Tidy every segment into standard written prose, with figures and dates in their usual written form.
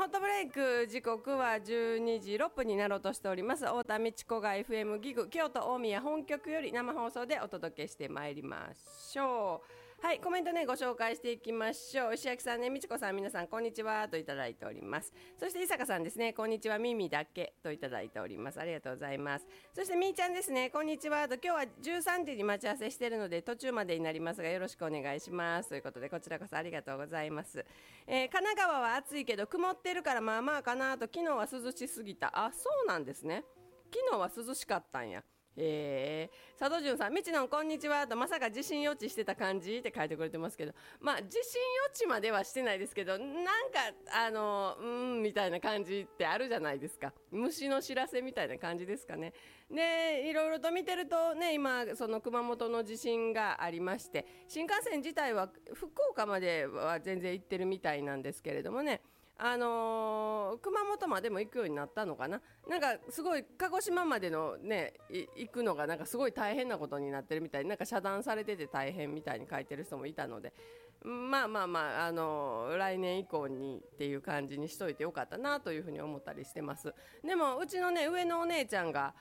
ットブレイク、時刻は12時6分になろうとしております。太田美智子が FM ギグ京都大宮本局より生放送でお届けしてまいりましょう。はい、コメントねご紹介していきましょう。石焼さんね、美智子さん、皆さんこんにちはといただいております。そして伊坂さんですね、こんにちは、耳だけといただいております。ありがとうございます。そしてみーちゃんですね、こんにちはと、今日は13時に待ち合わせしているので途中までになりますがよろしくお願いしますということで、こちらこそありがとうございます。神奈川は暑いけど曇ってるからまあまあかなと、昨日は涼しすぎた。あ、そうなんですね。昨日は涼しかったんや。佐藤潤さん、みちのんこんにちはと、まさか地震予知してた感じって書いてくれてますけど、まあ地震予知まではしてないですけど、なんかみたいな感じってあるじゃないですか。虫の知らせみたいな感じですかね。でいろいろと見てるとね、今その熊本の地震がありまして、新幹線自体は福岡までは全然行ってるみたいなんですけれどもね、熊本までも行くようになったのかな。なんかすごい鹿児島までのね行くのがなんかすごい大変なことになってるみたい、なんか遮断されてて大変みたいに書いてる人もいたので、まあまあまあ、来年以降にっていう感じにしといてよかったなというふうに思ったりしてます。でもうちのね上のお姉ちゃんが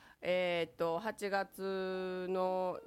8月の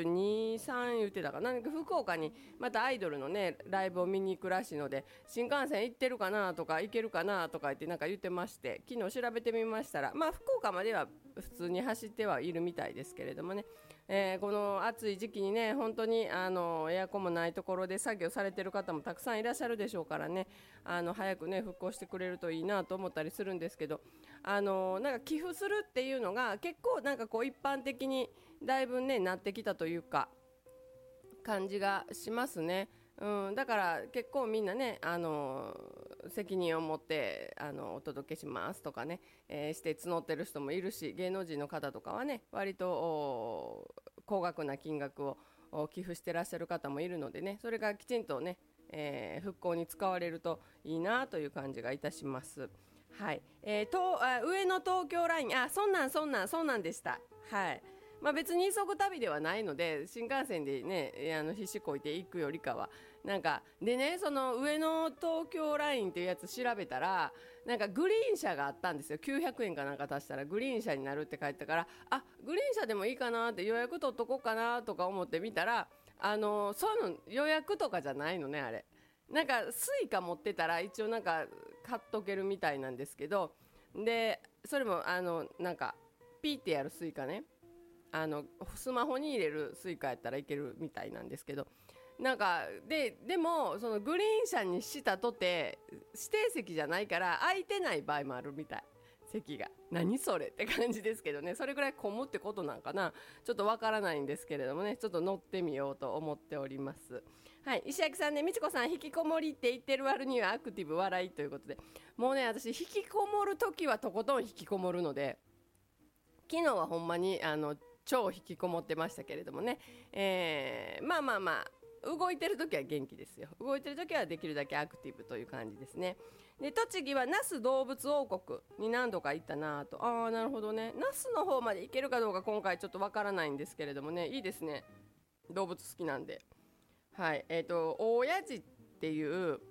22、3言ってたかな、福岡にまたアイドルのねライブを見に行くらしいので、新幹線行ってるかなとか行けるかなとか言ってなんか言ってまして、昨日調べてみましたら、まあ福岡までは普通に走ってはいるみたいですけれどもね、この暑い時期にね本当にエアコンもないところで作業されてる方もたくさんいらっしゃるでしょうからね、早くね復興してくれるといいなと思ったりするんですけど、なんか寄付するっていうのが結構なんかこう一般的にだいぶねなってきたというか感じがしますね。だから結構みんなね、責任を持ってお届けしますとかね、して募ってる人もいるし、芸能人の方とかはね割と高額な金額を寄付してらっしゃる方もいるのでね、それがきちんとね、復興に使われるといいなという感じがいたします。はい、上の東京ライン、そんなんでした。はい、まあ、別に急ぐ旅ではないので新幹線でね必死こいていくよりかはなんかでね、その上野東京ラインっていうやつ調べたら、なんかグリーン車があったんですよ。900円かなんか足したらグリーン車になるって書いてたから、グリーン車でもいいかなって予約取っとこうかなとか思ってみたら、そういうの予約とかじゃないのね、あれ。なんかスイカ持ってたら一応なんか買っとけるみたいなんですけど、でそれもなんかピーってやるスイカね、スマホに入れるスイカやったらいけるみたいなんですけど、なんかでもそのグリーン車にしたとて指定席じゃないから空いてない場合もあるみたい、席が。何それって感じですけどね、それぐらい混むってことなんかな、ちょっとわからないんですけれどもね、ちょっと乗ってみようと思っております。はい、石焼さんね、美智子さん、引きこもりって言ってる割にはアクティブ笑いということで、もうね私引きこもるときはとことん引きこもるので、昨日はほんまに超引きこもってましたけれどもね、まあまあまあ動いてるときは元気ですよ。動いてるときはできるだけアクティブという感じですね。で栃木は那須動物王国に何度か行ったなと。なるほどね、那須の方まで行けるかどうか今回ちょっとわからないんですけれどもね、いいですね、動物好きなんで。はい、大谷寺っていう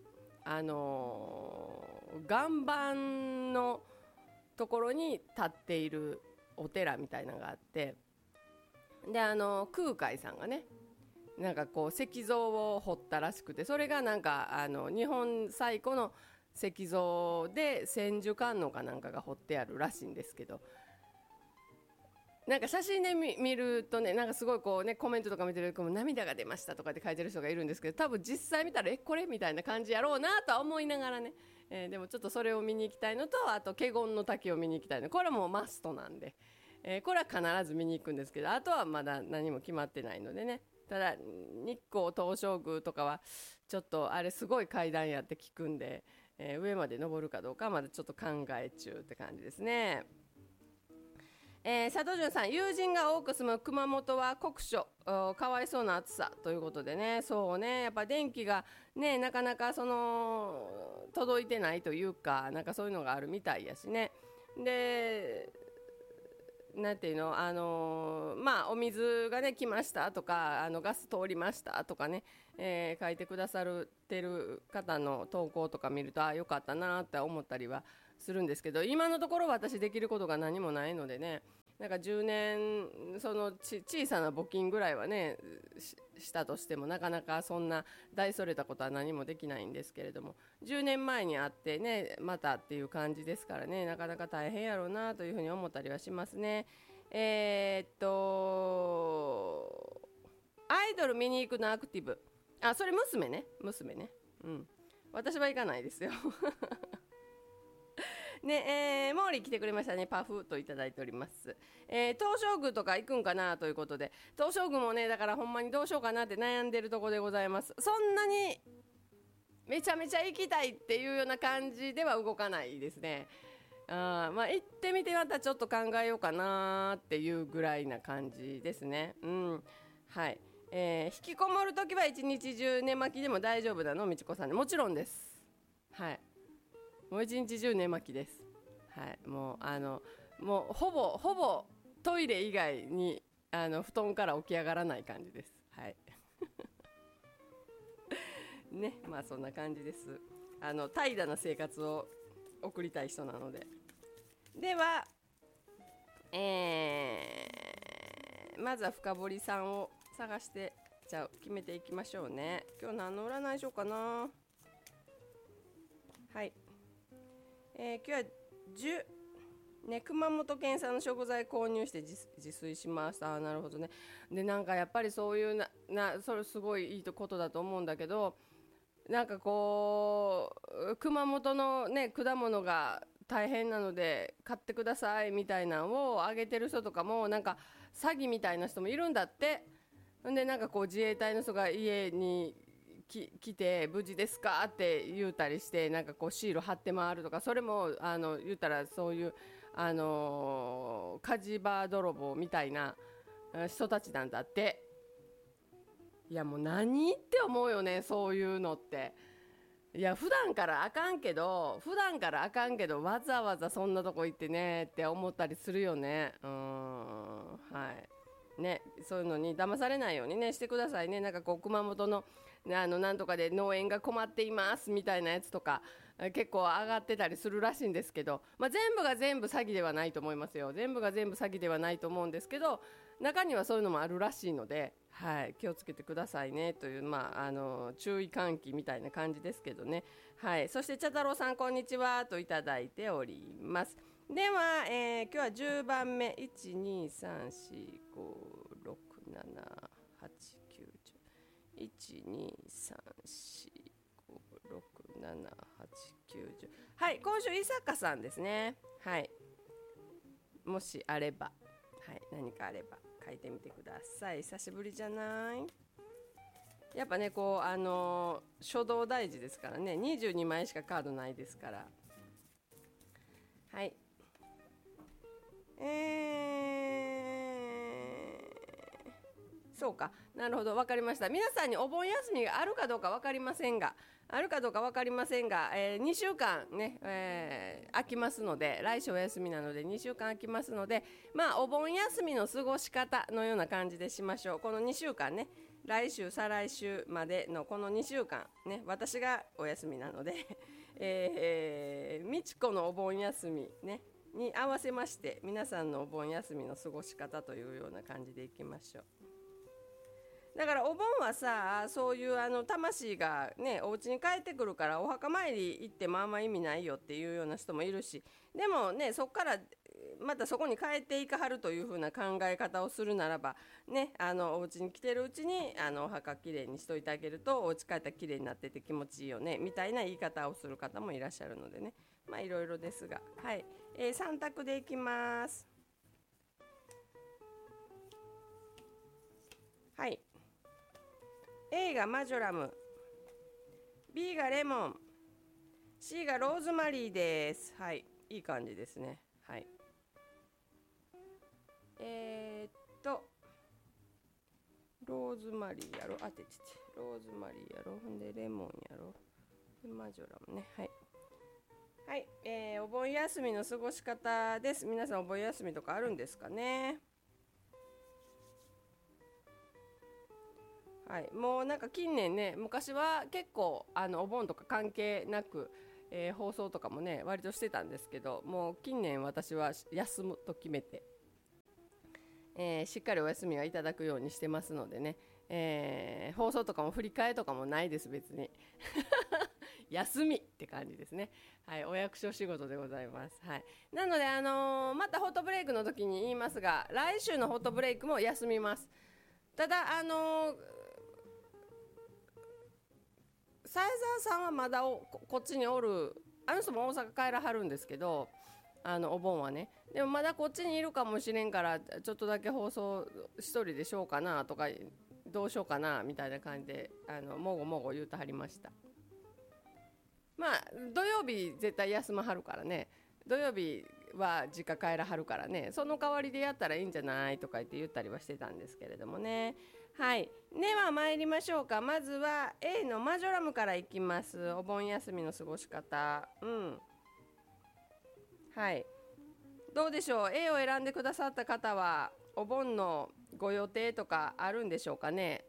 岩盤のところに立っているお寺みたいなのがあって、で空海さんがねなんかこう石像を彫ったらしくて、それがなんか日本最古の石像で千手観音かなんかが彫ってあるらしいんですけど、なんか写真で見るとね、なんかすごいこうねコメントとか見てると涙が出ましたとかって書いてる人がいるんですけど、多分実際見たらこれみたいな感じやろうなとは思いながらね、でもちょっとそれを見に行きたいのと、あと華厳の滝を見に行きたいの、これもマストなんで、これは必ず見に行くんですけど、あとはまだ何も決まってないのでね。ただ日光東照宮とかはちょっとあれすごい階段やって聞くんで、上まで登るかどうかはまだちょっと考え中って感じですね。佐藤潤さん、友人が多く住む熊本は酷暑、かわいそうな暑さということでね、そうね、やっぱ電気がねなかなか届いてないというか、なんかそういうのがあるみたいやしね。でなんていうの、まあお水がね来ましたとか、ガス通りましたとかね、書いてくださってる方の投稿とか見ると、あ、よかったなって思ったりはするんですけど、今のところ私できることが何もないのでね、なんか10年その小さな募金ぐらいはねしたとしても、なかなかそんな大それたことは何もできないんですけれども、10年前に会ってねまたっていう感じですからね、なかなか大変やろうなというふうに思ったりはしますね。アイドル見に行くのアクティブ、あ、それ娘ね、娘ね、うん、私は行かないですよね、モーリー来てくれましたね。パフといただいております。東照宮とか行くんかなということで、東照宮もね、だからほんまにどうしようかなって悩んでるとこでございます。そんなにめちゃめちゃ行きたいっていうような感じでは動かないですね。まあ行ってみてまたちょっと考えようかなっていうぐらいな感じですね。うん、はい。引きこもるときは一日中寝巻きでも大丈夫なの、みちこさんで。もちろんです。はい。もう一日中寝巻きです。はい。もうほぼトイレ以外に布団から起き上がらない感じです。はい。ね、まあそんな感じです。怠惰な生活を送りたい人なので。では、まずは深堀さんを探してじゃあ決めていきましょうね。今日何の占いしようかな。はい。今日はね、熊本県産の食材購入して自炊しました。なるほどね。でなんかやっぱりそういうそれすごいいいことだと思うんだけど、なんかこう熊本のね果物が大変なので買ってくださいみたいなのをあげてる人とかも、なんか詐欺みたいな人もいるんだって。んでなんかこう自衛隊の人が家に来て無事ですかって言うたりして、なんかこうシール貼って回るとか、それも言ったらそういう火事場泥棒みたいな人たちなんだって。いやもう何って思うよね、そういうのって。いや普段からあかんけどわざわざそんなとこ行ってねって思ったりするよね。はいね、そういうのに騙されないようにねしてくださいね。なんかこう熊本のなんとかで農園が困っていますみたいなやつとか結構上がってたりするらしいんですけど、まあ、全部が全部詐欺ではないと思いますよ。全部が全部詐欺ではないと思うんですけど、中にはそういうのもあるらしいので、はい、気をつけてくださいねという、まあ、注意喚起みたいな感じですけどね。はい、そして茶太郎さんこんにちはといただいております。では、今日は10番目123456789101234567890、はい、今週伊坂さんですね。はい、もしあれば、はい、何かあれば書いてみてください。久しぶりじゃない？やっぱねこう初動大事ですからね。22枚しかカードないですから。はい。そうか、なるほど、分かりました。皆さんにお盆休みがあるかどうか分かりませんが、2週間ね、空きますので、来週お休みなので2週間空きますので、まあお盆休みの過ごし方のような感じでしましょう。この2週間ね、来週再来週までのこの2週間ね、私がお休みなので、みちこのお盆休みねに合わせまして、皆さんのお盆休みの過ごし方というような感じでいきましょう。だからお盆はさ、そういう魂がねお家に帰ってくるから、お墓参り行ってもあんま意味ないよっていうような人もいるし、でもねそこからまたそこに帰っていかはるという風な考え方をするならばね、お家に来てるうちにお墓きれいにしといてあげると、お家帰ったらきれいになってて気持ちいいよねみたいな言い方をする方もいらっしゃるのでね、まあいろいろですが、はい、3択でいきます。はい、A がマジョラム、 B がレモン、 C がローズマリーです。はい、いい感じですね。はい、ローズマリーやろ、当ててて、ローズマリーやろ、ほんでレモンやろ、でマジョラムね。はいはい、お盆休みの過ごし方です。皆さんお盆休みとかあるんですかね。はい、もうなんか近年ね、昔は結構お盆とか関係なく、放送とかもね割としてたんですけど、もう近年私は休むと決めて、しっかりお休みはいただくようにしてますのでね、放送とかも振り替えとかもないです別に。休みって感じですね。はい、お役所仕事でございます。はい、なので、またホットブレイクの時に言いますが、来週のホットブレイクも休みます。ただサイザーさんはまだこっちにおる、あの人も大阪帰らはるんですけど、お盆はね、でもまだこっちにいるかもしれんから、ちょっとだけ放送一人でしようかなとか、どうしようかなみたいな感じでもごもご言うとはりました。まあ土曜日絶対休まはるからね、土曜日は実家帰らはるからね、その代わりでやったらいいんじゃないとか言ったりはしてたんですけれどもね。はい、では参りましょうか。まずは A のマジョラムからいきます。お盆休みの過ごし方。はい、どうでしょう。 A を選んでくださった方はお盆のご予定とかあるんでしょうかね。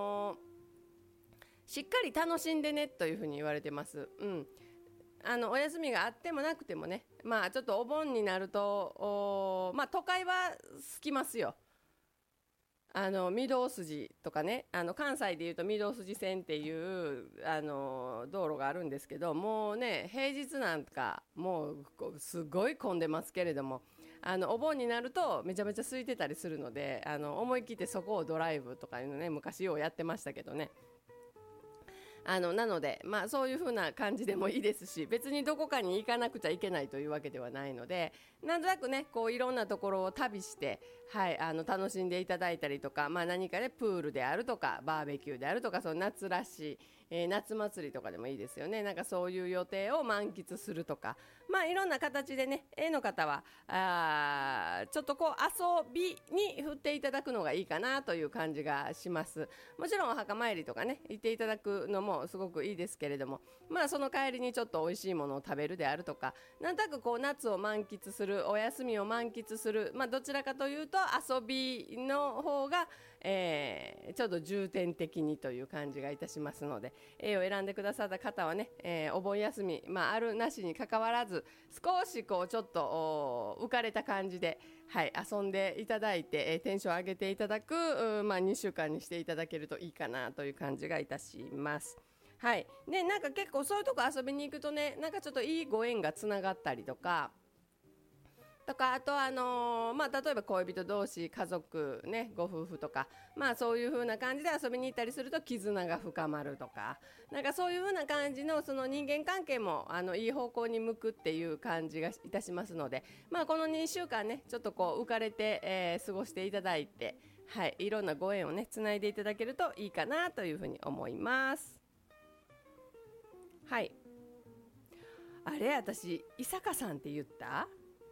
しっかり楽しんでねというふうに言われてます。お休みがあってもなくてもね、まあちょっとお盆になるとまあ都会は空きますよ。御堂筋とかね、関西でいうと御堂筋線っていう道路があるんですけど、もうね平日なんかもうすごい混んでますけれども、お盆になるとめちゃめちゃ空いてたりするので、思い切ってそこをドライブとかいうのね、昔ようやってましたけどね。なので、まあ、そういう風な感じでもいいですし、別にどこかに行かなくちゃいけないというわけではないので、なんとなくねこういろんなところを旅して、はい、楽しんでいただいたりとか、まあ、何かねプールであるとかバーベキューであるとか、その夏らしい、夏祭りとかでもいいですよね。なんかそういう予定を満喫するとか、まあいろんな形でね、絵の方はちょっとこう遊びに振っていただくのがいいかなという感じがします。もちろんお墓参りとかね行っていただくのもすごくいいですけれども、まあその帰りにちょっと美味しいものを食べるであるとか、なんとなくこう夏を満喫する、お休みを満喫する、まあどちらかというと遊びの方が、ちょっと重点的にという感じがいたしますので、A を選んでくださった方はね、お盆休み、まあ、あるなしにかかわらず少しこうちょっと浮かれた感じで、はい、遊んでいただいて、テンション上げていただく、まあ、2週間にしていただけるといいかなという感じがいたします。はい、でなんか結構そういうとこ遊びに行くとね、なんかちょっといいご縁がつながったりとか、あとまあ、例えば恋人同士、家族ね、ご夫婦とか、まあそういう風な感じで遊びに行ったりすると絆が深まるとか、なんかそういう風な感じのその人間関係もいい方向に向くっていう感じがいたしますので、まあこの2週間ねちょっとこう浮かれて、過ごしていただいて、はい、いろんなご縁をねつないでいただけるといいかなという風に思います。はい、あれ私伊坂さんって言った？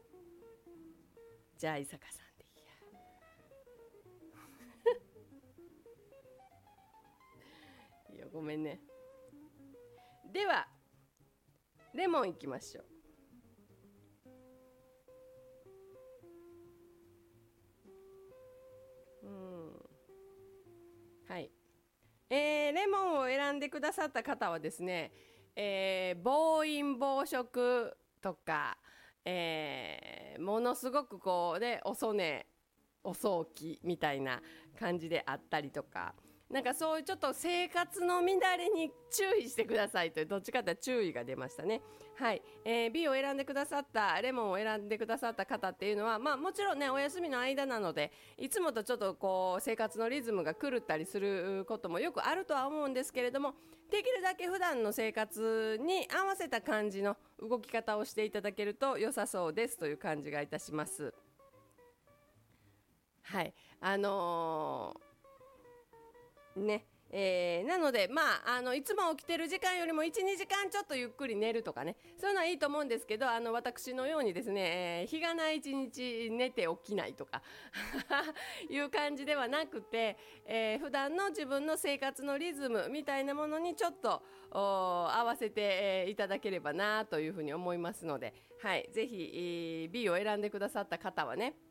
じゃあ伊坂さんでいいや。いやごめんね。ではレモンいきましょう。はい、レモンを選んでくださった方はですね、暴飲暴食とか、ものすごくこうねおそねお早期みたいな感じであったりとか、なんかそういうちょっと生活の乱れに注意してくださいという、どっちかというと注意が出ましたね。はい、B を選んでくださった、レモンを選んでくださった方っていうのは、まあもちろんねお休みの間なので、いつもとちょっとこう生活のリズムが狂ったりすることもよくあるとは思うんですけれども、できるだけ普段の生活に合わせた感じの動き方をしていただけると良さそうですという感じがいたします。はい、ね、 なので、いつも起きてる時間よりも1、2時間ちょっとゆっくり寝るとかね、そういうのはいいと思うんですけど、私のようにですね、日がない1日寝て起きないとかいう感じではなくて、普段の自分の生活のリズムみたいなものにちょっと合わせて、いただければなというふうに思いますので、はい、ぜひ、B を選んでくださった方はね、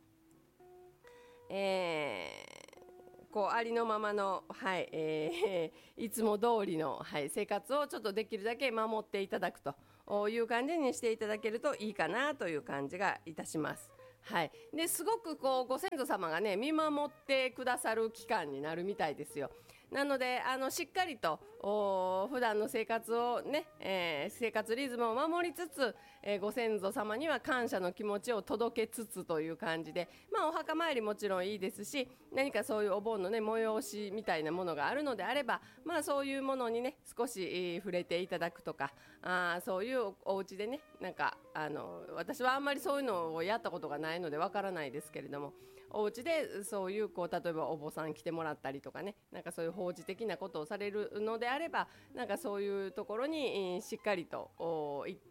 こうありのままの、はい、いつも通りの、はい、生活をちょっとできるだけ守っていただくという感じにしていただけるといいかなという感じがいたします。はい、ですごくこうご先祖様がね見守ってくださる期間になるみたいですよ。なのでしっかりと普段の生活をね、生活リズムを守りつつ、ご先祖様には感謝の気持ちを届けつつという感じで、お墓参りもちろんいいですし、何かそういうお盆のね催しみたいなものがあるのであれば、そういうものにね少し、触れていただくとか、そういうお家でね、なんか私はあんまりそういうのをやったことがないのでわからないですけれども、お家でそういう例えばお坊さん来てもらったりとかね、なんかそういう法事的なことをされるのであれば、なんかそういうところにしっかりと行って、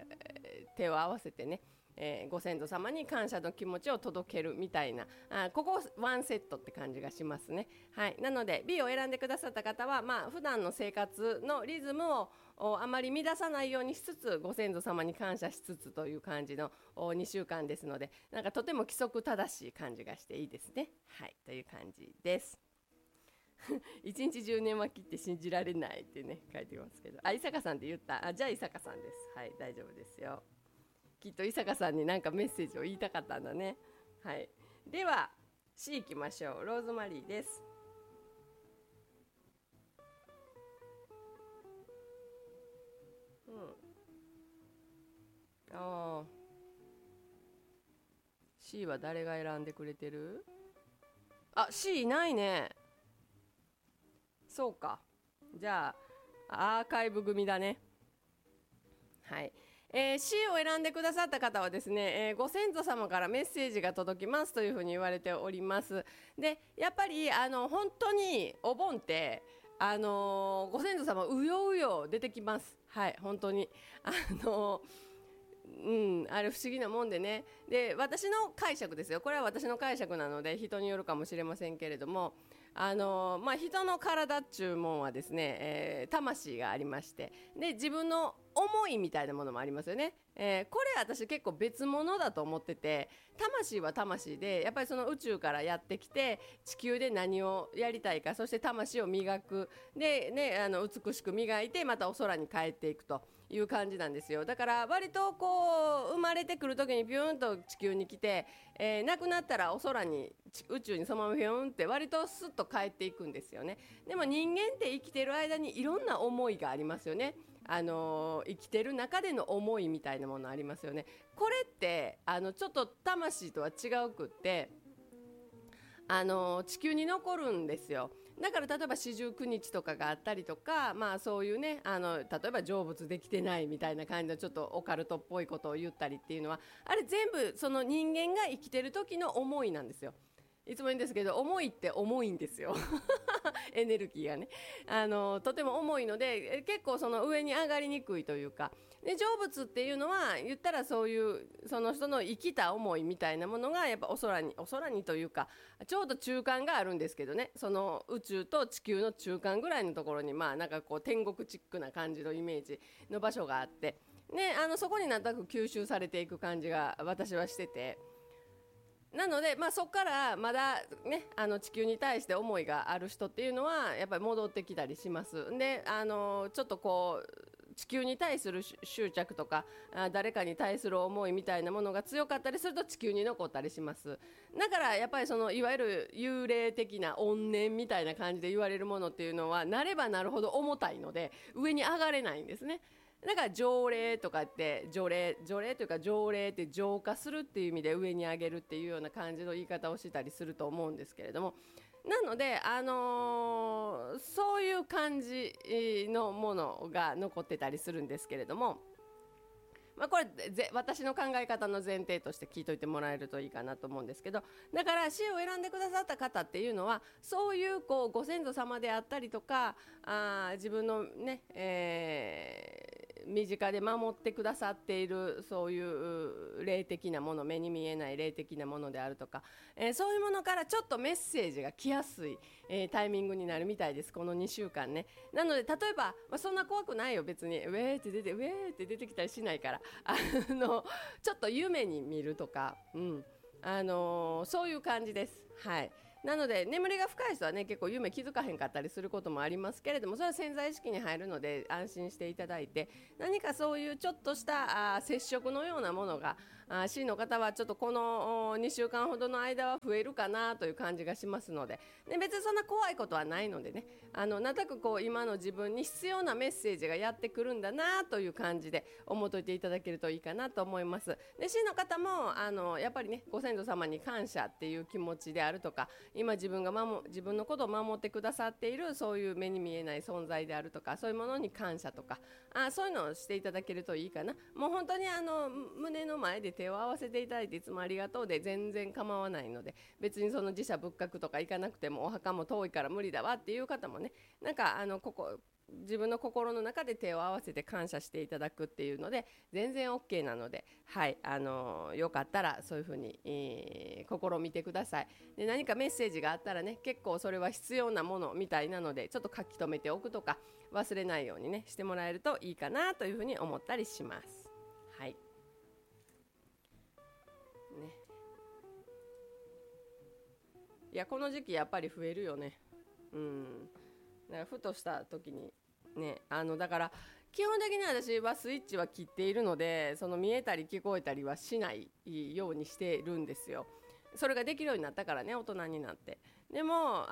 手を合わせてね、ご先祖様に感謝の気持ちを届けるみたいな、ここワンセットって感じがしますね。はい、なので B を選んでくださった方は、普段の生活のリズムをあまり乱さないようにしつつ、ご先祖様に感謝しつつという感じの2週間ですので、なんかとても規則正しい感じがしていいですね。はい、という感じです。一日10年は切って信じられないってね書いてますけど、伊坂さんって言った。じゃあ伊坂さんです。はい、大丈夫ですよ。きっと伊坂さんに何かメッセージを言いたかったんだね。はい、では C いきましょう。ローズマリーです。C は誰が選んでくれてる？C いないね。そうか。じゃあアーカイブ組だね。はい。C を選んでくださった方はですね、ご先祖様からメッセージが届きますというふうに言われております。で、やっぱり本当にお盆ってご先祖様うようよ出てきます。はい、本当にあれ不思議なもんでね。で、私の解釈ですよ。これは私の解釈なので人によるかもしれませんけれども、人の体っちゅうもんはですね、魂がありまして、で自分の思いみたいなものもありますよね。これ私結構別物だと思ってて、魂は魂でやっぱりその宇宙からやってきて地球で何をやりたいか、そして魂を磨くでね、美しく磨いてまたお空に帰っていくという感じなんですよ。だから割とこう生まれてくる時にビューンと地球に来て、亡くなったらお空に宇宙にそのままビューンって割とスッと帰っていくんですよね。でも人間って生きてる間にいろんな思いがありますよね。生きてる中での思いみたいなものありますよね。これってちょっと魂とは違うくって、地球に残るんですよ。だから例えば四十九日とかがあったりとか、そういうね例えば成仏できてないみたいな感じのちょっとオカルトっぽいことを言ったりっていうのは、あれ全部その人間が生きてる時の思いなんですよ。いつも言うんですけど、思いって重いんですよ。エネルギーがねとても重いので、結構その上に上がりにくいというか、で成仏っていうのは言ったらそういうその人の生きた思いみたいなものがやっぱお空にというか、ちょうど中間があるんですけどね、その宇宙と地球の中間ぐらいのところになんかこう天国チックな感じのイメージの場所があって、ね、そこになんとなく吸収されていく感じが私はしてて、なので、そこからまだね地球に対して思いがある人っていうのはやっぱり戻ってきたりします。でちょっとこう地球に対する執着とか誰かに対する思いみたいなものが強かったりすると地球に残ったりします。だからやっぱりそのいわゆる幽霊的な怨念みたいな感じで言われるものっていうのはなればなるほど重たいので上に上がれないんですね。だから条例とかって条例というか条例って浄化するっていう意味で上に上げるっていうような感じの言い方をしたりすると思うんですけれども、なので、そういう感じのものが残ってたりするんですけれども、 これ私の考え方の前提として聞いといてもらえるといいかなと思うんですけど、だから死を選んでくださった方っていうのはそういうご先祖様であったりとか、自分のね、身近で守ってくださっているそういう霊的なもの、目に見えない霊的なものであるとか、そういうものからちょっとメッセージが来やすい、タイミングになるみたいです、この2週間ね。なので例えば、そんな怖くないよ別に、ウェーって出てきたりしないから、ちょっと夢に見るとか、そういう感じです。はい。なので眠りが深い人はね、結構夢気づかへんかったりすることもありますけれども、それは潜在意識に入るので安心していただいて、何かそういうちょっとした接触のようなものがC の方はちょっとこの2週間ほどの間は増えるかなという感じがしますので、別にそんな怖いことはないのでね、なんとなく今の自分に必要なメッセージがやってくるんだなという感じで思っといていただけるといいかなと思います。で C の方もやっぱりね、ご先祖様に感謝っていう気持ちであるとか、今自分のことを守ってくださっているそういう目に見えない存在であるとか、そういうものに感謝とか、そういうのをしていただけるといいかな。もう本当に胸の前で手を合わせていただいていつもありがとうで全然構わないので、別にその寺社仏閣とか行かなくても、お墓も遠いから無理だわっていう方もね、なんか自分の心の中で手を合わせて感謝していただくっていうので全然 OK なので、はい、よかったらそういうふうに、試みてください。で何かメッセージがあったらね、結構それは必要なものみたいなので、ちょっと書き留めておくとか忘れないようにねしてもらえるといいかなというふうに思ったりします。はいね、いやこの時期やっぱり増えるよね。だからふとした時にね、だから基本的に私はスイッチは切っているので、その見えたり聞こえたりはしないようにしてるんですよ。それができるようになったからね、大人になって。でも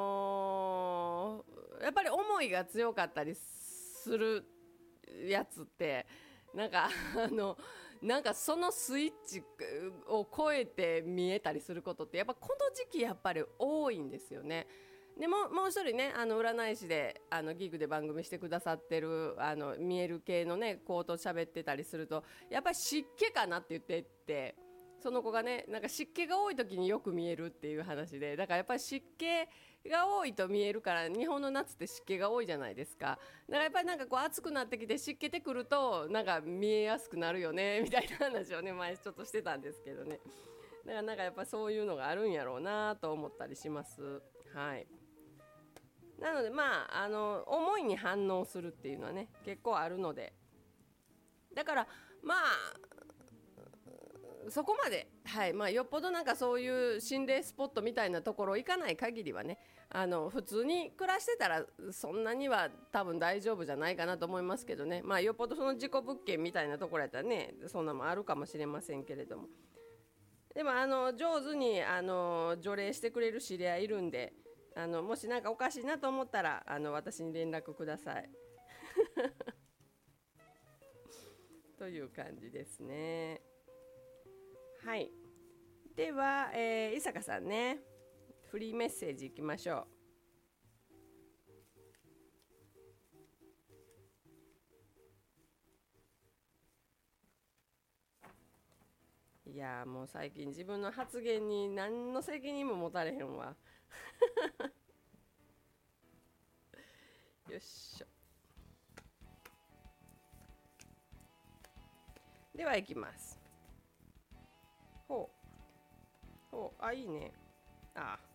やっぱり思いが強かったりするやつって、なんかなんかそのスイッチを超えて見えたりすることってやっぱこの時期やっぱり多いんですよね。でもう一人ね、占い師でギグで番組してくださってる見える系のね子と喋ってたりすると、やっぱり湿気かなって言ってって、その子がね、なんか湿気が多い時によく見えるっていう話で、だからやっぱり湿気が多いと見えるから、日本の夏って湿気が多いじゃないですか。だからやっぱりなんか暑くなってきて湿気てくるとなんか見えやすくなるよねみたいな話をね前ちょっとしてたんですけどね。だからなんかやっぱそういうのがあるんやろうなと思ったりします。はい。なので思いに反応するっていうのはね結構あるので、だからそこまで、はい、よっぽどなんかそういう心霊スポットみたいなところ行かない限りはね、普通に暮らしてたらそんなには多分大丈夫じゃないかなと思いますけどね。よっぽどその事故物件みたいなところやったらね、そんなもあるかもしれませんけれども、でも上手に除霊してくれる知り合いいるんで、もしなんかおかしいなと思ったら私に連絡くださいという感じですね。はい。では、伊坂さんね、フリーメッセージいきましょう。いやもう最近自分の発言に何の責任も持たれへんわよっしょ。ではいきます。ほう、いいね。